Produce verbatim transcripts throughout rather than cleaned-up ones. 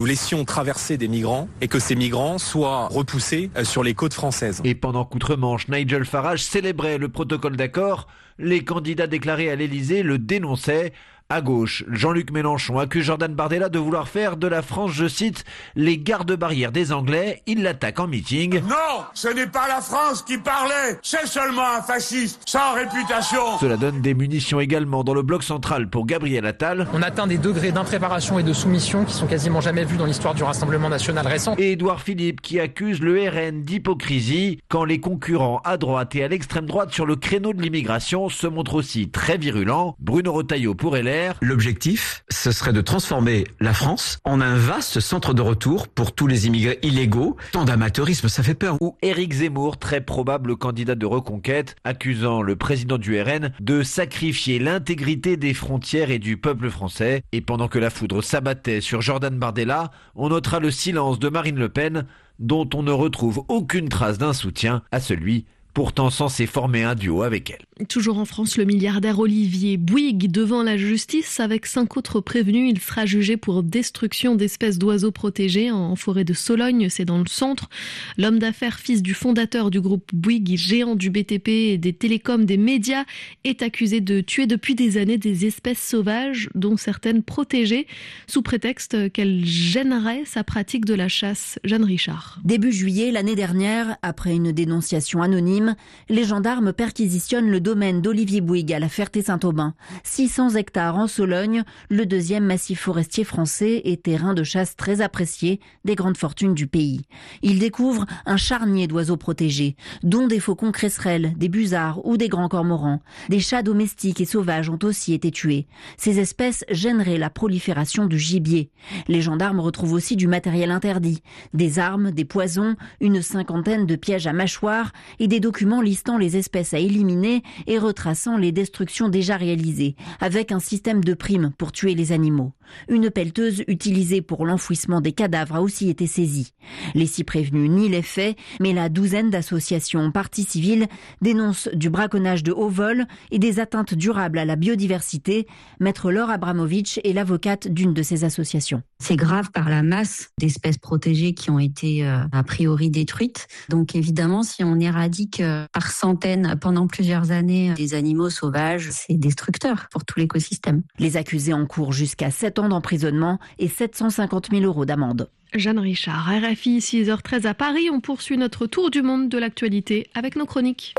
laissions traverser des migrants et que ces migrants soient repoussés sur les côtes françaises. Et pendant qu'outre-Manche, Nigel Farage célébrait le protocole d'accord, les candidats déclarés à l'Elysée le dénonçaient. À gauche, Jean-Luc Mélenchon accuse Jordan Bardella de vouloir faire de la France, je cite, les gardes-barrières des Anglais. Il l'attaque en meeting. Non, ce n'est pas la France qui parlait, c'est seulement un fasciste, sans réputation. Cela donne des munitions également dans le bloc central pour Gabriel Attal. On atteint des degrés d'impréparation et de soumission qui sont quasiment jamais vus dans l'histoire du Rassemblement national récent. Et Édouard Philippe qui accuse le R N d'hypocrisie quand les concurrents à droite et à l'extrême droite sur le créneau de l'immigration se montrent aussi très virulents. Bruno Retailleau pour L R. L'objectif, ce serait de transformer la France en un vaste centre de retour pour tous les immigrés illégaux. Tant d'amateurisme, ça fait peur. Ou Éric Zemmour, très probable candidat de reconquête, accusant le président du R N de sacrifier l'intégrité des frontières et du peuple français. Et pendant que la foudre s'abattait sur Jordan Bardella, on notera le silence de Marine Le Pen, dont on ne retrouve aucune trace d'un soutien à celui pourtant censé former un duo avec elle. Toujours en France, le milliardaire Olivier Bouygues devant la justice avec cinq autres prévenus. Il sera jugé pour destruction d'espèces d'oiseaux protégés en forêt de Sologne, c'est dans le centre. L'homme d'affaires, fils du fondateur du groupe Bouygues, géant du B T P, des télécoms, des médias, est accusé de tuer depuis des années des espèces sauvages, dont certaines protégées, sous prétexte qu'elles gêneraient sa pratique de la chasse. Jeanne Richard. Début juillet, l'année dernière, après une dénonciation anonyme, les gendarmes perquisitionnent le domaine d'Olivier Bouygues à la Ferté-Saint-Aubin. six cents hectares en Sologne, le deuxième massif forestier français et terrain de chasse très apprécié des grandes fortunes du pays. Ils découvrent un charnier d'oiseaux protégés, dont des faucons cresserelles, des busards ou des grands cormorans. Des chats domestiques et sauvages ont aussi été tués. Ces espèces gêneraient la prolifération du gibier. Les gendarmes retrouvent aussi du matériel interdit, des armes, des poisons, une cinquantaine de pièges à mâchoires et des documents listant les espèces à éliminer et retraçant les destructions déjà réalisées, avec un système de primes pour tuer les animaux. Une pelleteuse utilisée pour l'enfouissement des cadavres a aussi été saisie. Les six prévenus nient les faits, mais la douzaine d'associations parties civiles dénoncent du braconnage de haut vol et des atteintes durables à la biodiversité. Maître Laure Abramovitch est l'avocate d'une de ces associations. C'est grave par la masse d'espèces protégées qui ont été euh, a priori détruites. Donc évidemment, si on éradique euh, par centaines pendant plusieurs années des animaux sauvages, c'est destructeur pour tout l'écosystème. Les accusés encourent jusqu'à sept ans d'emprisonnement et sept cent cinquante mille euros d'amende. Jeanne Richard, R F I, six heures treize à Paris. On poursuit notre tour du monde de l'actualité avec nos chroniques.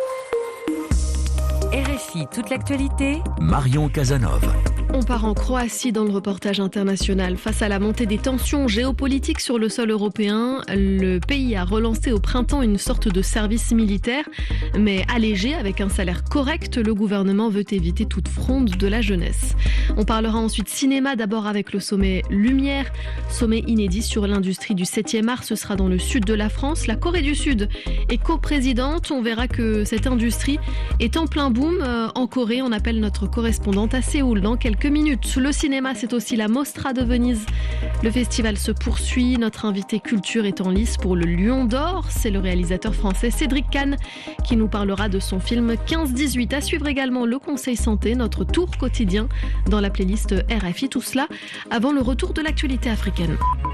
R F I, toute l'actualité. Marion Casanov. On part en Croatie dans le reportage international. Face à la montée des tensions géopolitiques sur le sol européen, le pays a relancé au printemps une sorte de service militaire, mais allégé avec un salaire correct. Le gouvernement veut éviter toute fronde de la jeunesse. On parlera ensuite cinéma, d'abord avec le sommet Lumière, sommet inédit sur l'industrie du septième art. Ce sera dans le sud de la France. La Corée du Sud est coprésidente. On verra que cette industrie est en plein boom en Corée. On appelle notre correspondante à Séoul dans quelques minutes. Le cinéma, c'est aussi la Mostra de Venise. Le festival se poursuit. Notre invité culture est en lice pour le Lion d'Or. C'est le réalisateur français Cédric Kahn qui nous parlera de son film quinze dix-huit. À suivre également le Conseil Santé, notre tour quotidien dans la playlist R F I. Tout cela avant le retour de l'actualité africaine.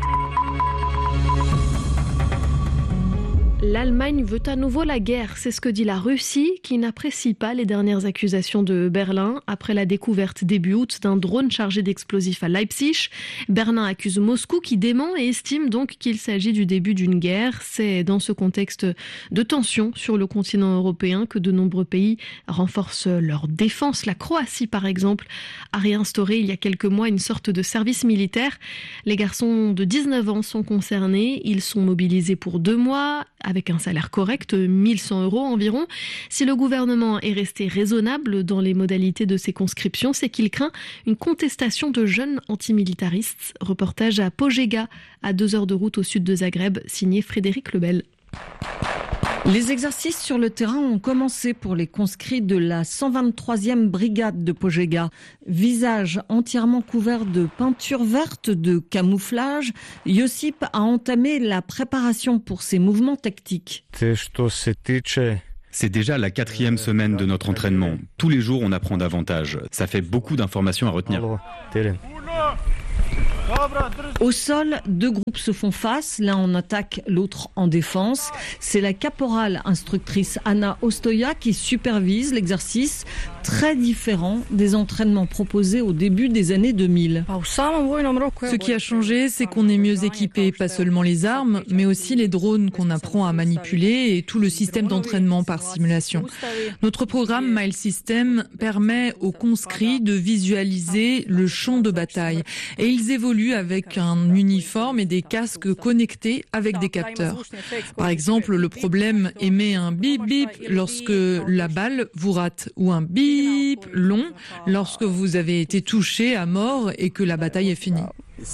L'Allemagne veut à nouveau la guerre, c'est ce que dit la Russie, qui n'apprécie pas les dernières accusations de Berlin après la découverte début août d'un drone chargé d'explosifs à Leipzig. Berlin accuse Moscou qui dément et estime donc qu'il s'agit du début d'une guerre. C'est dans ce contexte de tension sur le continent européen que de nombreux pays renforcent leur défense. La Croatie, par exemple, a réinstauré il y a quelques mois une sorte de service militaire. Les garçons de dix-neuf ans sont concernés, ils sont mobilisés pour deux mois avec un salaire correct, mille cent euros environ. Si le gouvernement est resté raisonnable dans les modalités de ces conscriptions, c'est qu'il craint une contestation de jeunes antimilitaristes. Reportage à Požega, à deux heures de route au sud de Zagreb, signé Frédéric Lebel. Les exercices sur le terrain ont commencé pour les conscrits de la cent vingt-troisième brigade de Požega. Visage entièrement couvert de peinture verte de camouflage, Josip a entamé la préparation pour ses mouvements tactiques. C'est déjà la quatrième semaine de notre entraînement. Tous les jours, on apprend davantage. Ça fait beaucoup d'informations à retenir. Au sol, deux groupes se font face, l'un en attaque, l'autre en défense. C'est la caporale instructrice Anna Ostoya qui supervise l'exercice, très différent des entraînements proposés au début des années deux mille. Ce qui a changé, c'est qu'on est mieux équipé, pas seulement les armes, mais aussi les drones qu'on apprend à manipuler et tout le système d'entraînement par simulation. Notre programme Mile System permet aux conscrits de visualiser le champ de bataille et ils évoluent avec un uniforme et des casques connectés avec des capteurs. Par exemple, le problème émet un bip bip lorsque la balle vous rate ou un bip long lorsque vous avez été touché à mort et que la bataille est finie.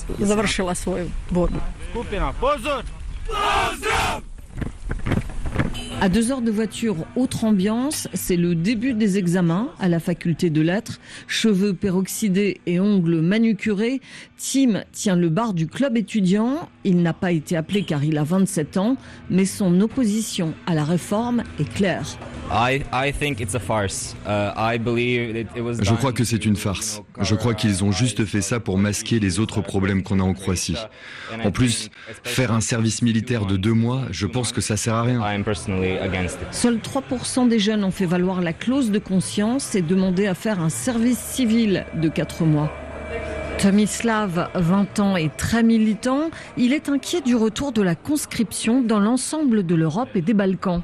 À deux heures de voiture, autre ambiance, c'est le début des examens à la faculté de lettres. Cheveux peroxydés et ongles manucurés, Tim tient le bar du club étudiant. Il n'a pas été appelé car il a vingt-sept ans, mais son opposition à la réforme est claire. Je crois que c'est une farce. Je crois qu'ils ont juste fait ça pour masquer les autres problèmes qu'on a en Croatie. En plus, faire un service militaire de deux mois, je pense que ça sert à rien. Seuls trois pour cent des jeunes ont fait valoir la clause de conscience et demandé à faire un service civil de quatre mois. Tomislav, vingt ans, est très militant. Il est inquiet du retour de la conscription dans l'ensemble de l'Europe et des Balkans.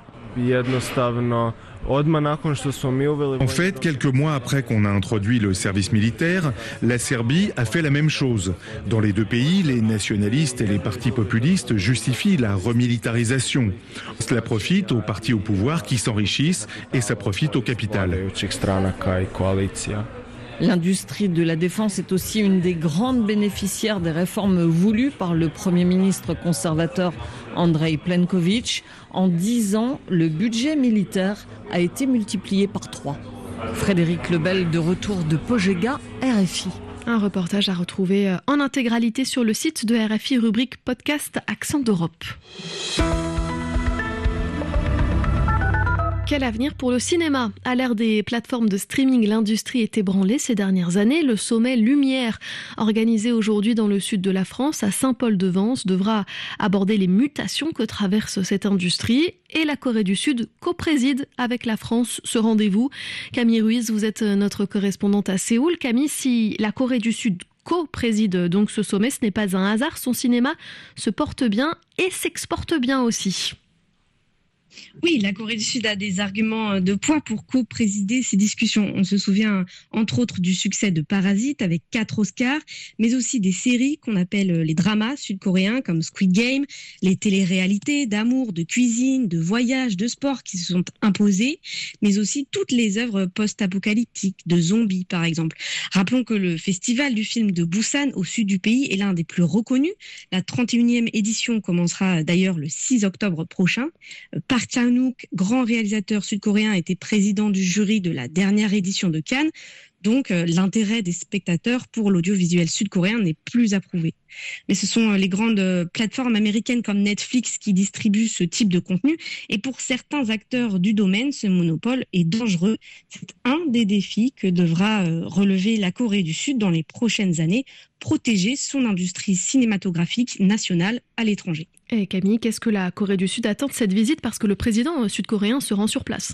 En fait, quelques mois après qu'on a introduit le service militaire, la Serbie a fait la même chose. Dans les deux pays, les nationalistes et les partis populistes justifient la remilitarisation. Cela profite aux partis au pouvoir qui s'enrichissent et ça profite au capital. L'industrie de la défense est aussi une des grandes bénéficiaires des réformes voulues par le Premier ministre conservateur Andrej Plenković. En dix ans, le budget militaire a été multiplié par trois. Frédéric Lebel, de retour de Požega, R F I. Un reportage à retrouver en intégralité sur le site de R F I, rubrique podcast Accent d'Europe. Quel avenir pour le cinéma ? À l'ère des plateformes de streaming, l'industrie est ébranlée ces dernières années. Le sommet Lumière, organisé aujourd'hui dans le sud de la France, à Saint-Paul-de-Vence, devra aborder les mutations que traverse cette industrie. Et la Corée du Sud co-préside avec la France ce rendez-vous. Camille Ruiz, vous êtes notre correspondante à Séoul. Camille, si la Corée du Sud co-préside donc ce sommet, ce n'est pas un hasard. Son cinéma se porte bien et s'exporte bien aussi. Oui, la Corée du Sud a des arguments de poids pour co-présider ces discussions. On se souvient entre autres du succès de Parasite avec quatre Oscars, mais aussi des séries qu'on appelle les dramas sud-coréens comme Squid Game, les téléréalités d'amour, de cuisine, de voyage, de sport qui se sont imposées, mais aussi toutes les œuvres post-apocalyptiques, de zombies par exemple. Rappelons que le festival du film de Busan au sud du pays est l'un des plus reconnus. La trente et unième édition commencera d'ailleurs le six octobre prochain. Park Chan-wook, grand réalisateur sud-coréen, était président du jury de la dernière édition de Cannes. Donc, euh, l'intérêt des spectateurs pour l'audiovisuel sud-coréen n'est plus approuvé. Mais ce sont les grandes plateformes américaines comme Netflix qui distribuent ce type de contenu. Et pour certains acteurs du domaine, ce monopole est dangereux. C'est un des défis que devra euh, relever la Corée du Sud dans les prochaines années, protéger son industrie cinématographique nationale à l'étranger. Et Camille, qu'est-ce que la Corée du Sud attend de cette visite ? Parce que le président sud-coréen se rend sur place.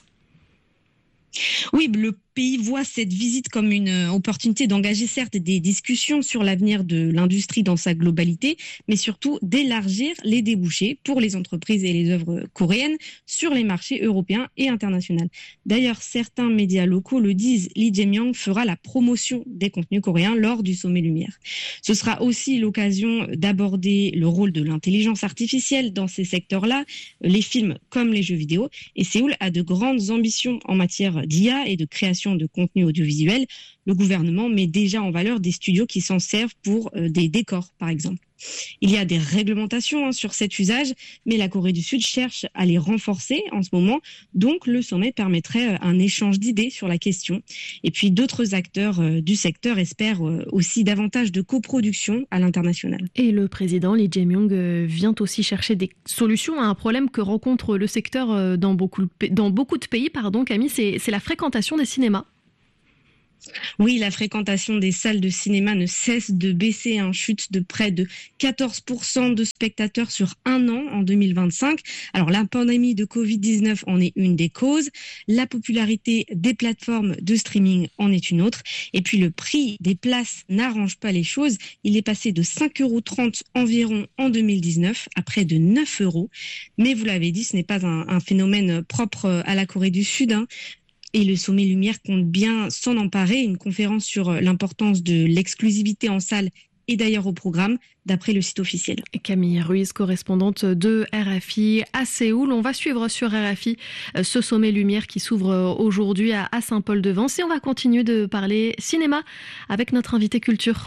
Oui, le pays voit cette visite comme une opportunité d'engager certes des discussions sur l'avenir de l'industrie dans sa globalité, mais surtout d'élargir les débouchés pour les entreprises et les œuvres coréennes sur les marchés européens et internationaux. D'ailleurs, certains médias locaux le disent, Lee Jae-myung fera la promotion des contenus coréens lors du sommet Lumière. Ce sera aussi l'occasion d'aborder le rôle de l'intelligence artificielle dans ces secteurs-là, les films comme les jeux vidéo, et Séoul a de grandes ambitions en matière d'I A et de création de contenu audiovisuel. Le gouvernement met déjà en valeur des studios qui s'en servent pour euh, des décors, par exemple. Il y a des réglementations hein, sur cet usage, mais la Corée du Sud cherche à les renforcer en ce moment. Donc, le sommet permettrait euh, un échange d'idées sur la question. Et puis, d'autres acteurs euh, du secteur espèrent euh, aussi davantage de coproduction à l'international. Et le président Lee Jae-myung euh, vient aussi chercher des solutions à un problème que rencontre le secteur euh, dans beaucoup, dans beaucoup de pays. Pardon, Camille, c'est, c'est la fréquentation des cinémas. Oui, la fréquentation des salles de cinéma ne cesse de baisser, une chute de près de quatorze pour cent de spectateurs sur un an en deux mille vingt-cinq. Alors la pandémie de covid dix-neuf en est une des causes, la popularité des plateformes de streaming en est une autre, et puis le prix des places n'arrange pas les choses. Il est passé de cinq euros trente environ en deux mille dix-neuf à près de neuf euros. Mais vous l'avez dit, ce n'est pas un, un phénomène propre à la Corée du Sud, hein. Et le Sommet Lumière compte bien s'en emparer. Une conférence sur l'importance de l'exclusivité en salle est d'ailleurs au programme, d'après le site officiel. Camille Ruiz, correspondante de R F I à Séoul. On va suivre sur R F I ce Sommet Lumière qui s'ouvre aujourd'hui à Saint-Paul-de-Vence. Et on va continuer de parler cinéma avec notre invité culture.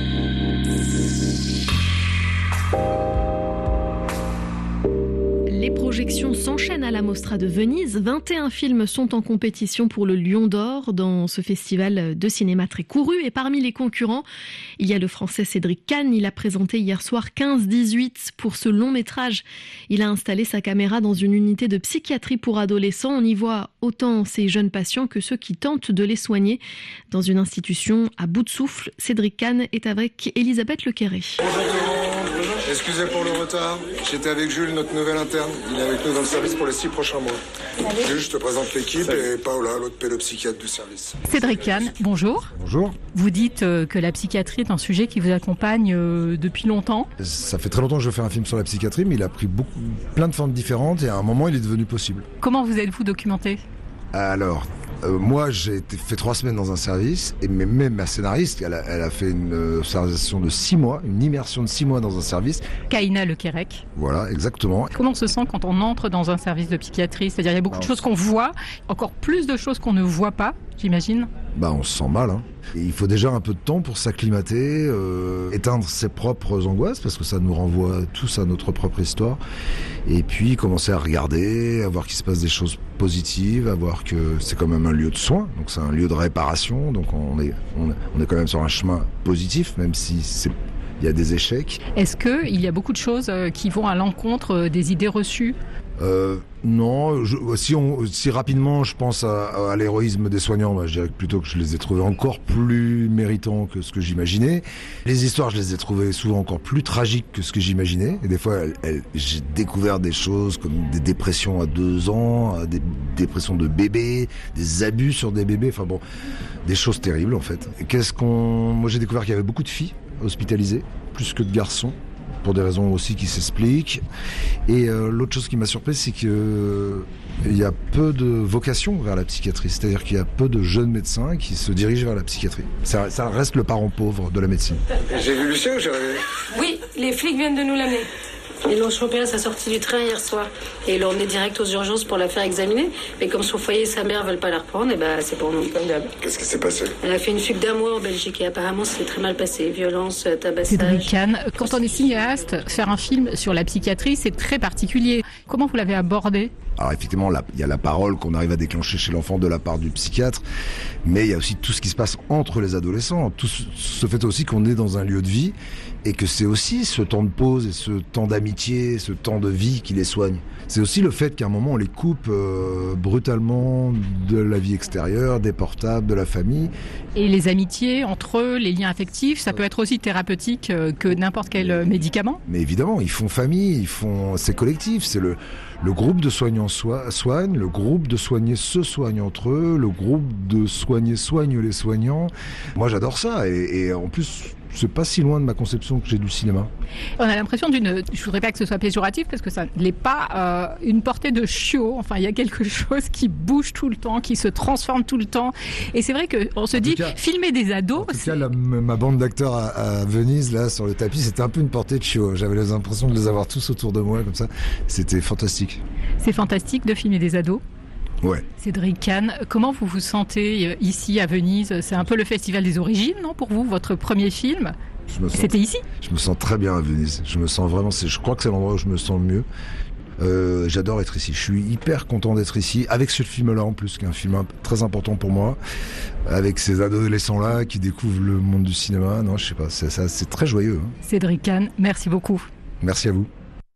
Les projections s'enchaînent à la Mostra de Venise. vingt et un films sont en compétition pour le Lion d'Or dans ce festival de cinéma très couru. Et parmi les concurrents, il y a le Français Cédric Kahn. Il a présenté hier soir quinze dix-huit pour ce long métrage. Il a installé sa caméra dans une unité de psychiatrie pour adolescents. On y voit autant ces jeunes patients que ceux qui tentent de les soigner dans une institution à bout de souffle. Cédric Kahn est avec Elisabeth Lequéré. Bonjour tout le monde, excusez pour le retard. J'étais avec Jules, notre nouvel interne. Il est avec nous dans le service pour les six prochains mois. Jules, je te présente l'équipe et Paola, l'autre pédopsychiatre du service. Cédric Kahn, bonjour. Bonjour. Vous dites euh, que la psychiatrie est un sujet qui vous accompagne euh, depuis longtemps. Ça fait très longtemps que je fais un film sur la psychiatrie, mais il a pris beaucoup, plein de formes différentes et à un moment, il est devenu possible. Comment vous êtes-vous documenté ? Alors, euh, moi, j'ai été fait trois semaines dans un service, et même ma scénariste, elle a, elle a fait une observation de six mois, une immersion de six mois dans un service. Kaina Lequérec. Voilà, exactement. Comment on se sent quand on entre dans un service de psychiatrie ? C'est-à-dire, il y a beaucoup Alors, de choses qu'on voit, encore plus de choses qu'on ne voit pas, j'imagine. Bah, on se sent mal, hein. Et il faut déjà un peu de temps pour s'acclimater, euh, éteindre ses propres angoisses, parce que ça nous renvoie tous à notre propre histoire. Et puis commencer à regarder, à voir qu'il se passe des choses positives, à voir que c'est quand même un lieu de soins, donc c'est un lieu de réparation, donc on est, on, on est quand même sur un chemin positif, même si c'est, il y a des échecs. Est-ce qu'il y a beaucoup de choses qui vont à l'encontre des idées reçues ? Euh, non, je, si, on, si rapidement je pense à, à l'héroïsme des soignants, bah, je dirais plutôt que je les ai trouvés encore plus méritants que ce que j'imaginais. Les histoires, je les ai trouvées souvent encore plus tragiques que ce que j'imaginais. Et des fois, elles, elles, j'ai découvert des choses comme des dépressions à deux ans, des dépressions de bébés, des abus sur des bébés, enfin bon, des choses terribles en fait. Et qu'est-ce qu'on... Moi j'ai découvert qu'il y avait beaucoup de filles hospitalisées, plus que de garçons, pour des raisons aussi qui s'expliquent. Et euh, l'autre chose qui m'a surpris, c'est qu'il euh, y a peu de vocation vers la psychiatrie. C'est-à-dire qu'il y a peu de jeunes médecins qui se dirigent vers la psychiatrie. Ça, ça reste le parent pauvre de la médecine. J'ai vu Lucien ou j'ai rêvé ? Oui, les flics viennent de nous l'amener. Ils l'ont chopé à sa sortie du train hier soir. Et ils l'ont emmené direct aux urgences pour la faire examiner. Mais comme son foyer et sa mère veulent pas la reprendre, et ben c'est pour nous comme d'hab. Qu'est-ce qui s'est passé ? Elle a fait une fugue d'un mois en Belgique et apparemment c'est très mal passé. Violence, tabassage. Cédric Kahn, quand on est cinéaste, faire un film sur la psychiatrie, c'est très particulier. Comment vous l'avez abordé ? Alors effectivement, il y a la parole qu'on arrive à déclencher chez l'enfant de la part du psychiatre, mais il y a aussi tout ce qui se passe entre les adolescents, tout ce fait aussi qu'on est dans un lieu de vie et que c'est aussi ce temps de pause et ce temps d'amitié, ce temps de vie qui les soigne. C'est aussi le fait qu'à un moment on les coupe euh, brutalement de la vie extérieure, des portables, de la famille. Et les amitiés entre eux, les liens affectifs, ça peut être aussi thérapeutique euh, que n'importe quel médicament. Mais évidemment, ils font famille, ils font, c'est collectif, c'est le Le groupe de soignants so- soigne, le groupe de soignés se soigne entre eux, le groupe de soignés soigne les soignants. Moi j'adore ça et, et en plus c'est pas si loin de ma conception que j'ai du cinéma. On a l'impression d'une, je voudrais pas que ce soit péjoratif parce que ça n'est pas euh, une portée de chiot. Enfin il y a quelque chose qui bouge tout le temps, qui se transforme tout le temps. Et c'est vrai qu'on se dit cas, filmer des ados. En tout cas la, ma bande d'acteurs à, à Venise là sur le tapis c'était un peu une portée de chiot. J'avais l'impression de les avoir tous autour de moi comme ça. C'était fantastique. C'est fantastique de filmer des ados. Ouais. Cédric Kahn, comment vous vous sentez ici à Venise ? C'est un peu le festival des origines, non, pour vous, votre premier film ? Je me sens, C'était ici ? Je me sens très bien à Venise. Je me sens vraiment, c'est, je crois que c'est l'endroit où je me sens le mieux. Euh, j'adore être ici. Je suis hyper content d'être ici, avec ce film-là en plus, qui est un film très important pour moi, avec ces adolescents-là qui découvrent le monde du cinéma. Non, je sais pas, c'est, c'est, c'est très joyeux. Hein. Cédric Kahn, merci beaucoup. Merci à vous.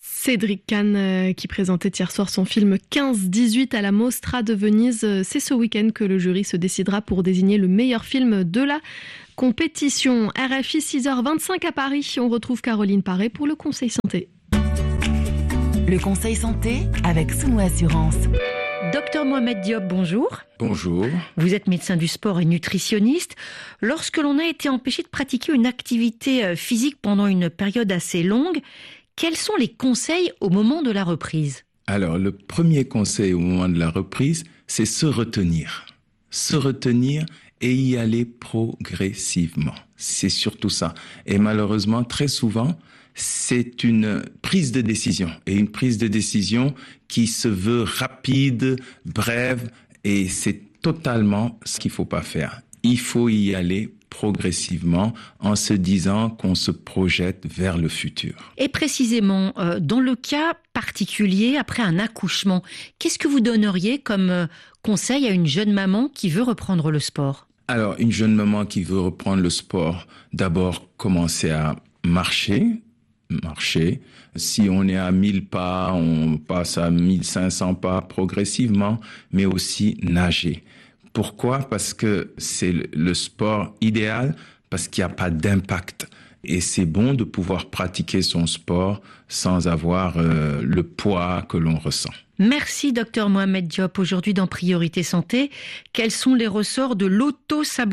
Cédric Kahn euh, qui présentait hier soir son film quinze dix-huit à la Mostra de Venise. C'est ce week-end que le jury se décidera pour désigner le meilleur film de la compétition. R F I six heures vingt-cinq à Paris. On retrouve Caroline Paré pour le Conseil Santé. Le Conseil Santé avec Sounou Assurance. Docteur Mohamed Diop, bonjour. Bonjour. Vous êtes médecin du sport et nutritionniste. Lorsque l'on a été empêché de pratiquer une activité physique pendant une période assez longue, quels sont les conseils au moment de la reprise ? Alors, le premier conseil au moment de la reprise, c'est se retenir. Se retenir et y aller progressivement. C'est surtout ça. Et malheureusement, très souvent, c'est une prise de décision. Et une prise de décision qui se veut rapide, brève, et c'est totalement ce qu'il ne faut pas faire. Il faut y aller progressivement en se disant qu'on se projette vers le futur. Et précisément, euh, dans le cas particulier, après un accouchement, qu'est-ce que vous donneriez comme euh, conseil à une jeune maman qui veut reprendre le sport ? Alors, une jeune maman qui veut reprendre le sport, d'abord commencer à marcher, marcher. Si on est à mille pas, on passe à mille cinq cents pas progressivement, mais aussi nager. Pourquoi ? Parce que c'est le sport idéal, parce qu'il n'y a pas d'impact. Et c'est bon de pouvoir pratiquer son sport sans avoir euh, le poids que l'on ressent. Merci docteur Mohamed Diop. Aujourd'hui dans Priorité Santé, quels sont les ressorts de l'auto-sabotage ?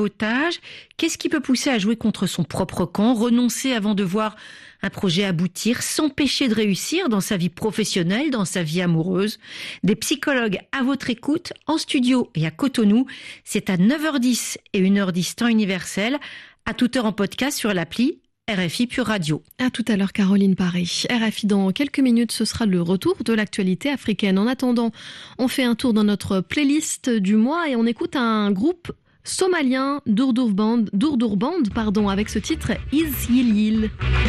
Qu'est-ce qui peut pousser à jouer contre son propre camp, renoncer avant de voir un projet aboutir, s'empêcher de réussir dans sa vie professionnelle, dans sa vie amoureuse ? Des psychologues à votre écoute, en studio et à Cotonou. C'est à neuf heures dix et une heure dix temps universel, à toute heure en podcast sur l'appli R F I Pure Radio. À tout à l'heure, Caroline Paré. R F I, dans quelques minutes, ce sera le retour de l'actualité africaine. En attendant, on fait un tour dans notre playlist du mois et on écoute un groupe somalien, Dourdour Band, Dourdour Band, pardon, avec ce titre Is Yil Yil.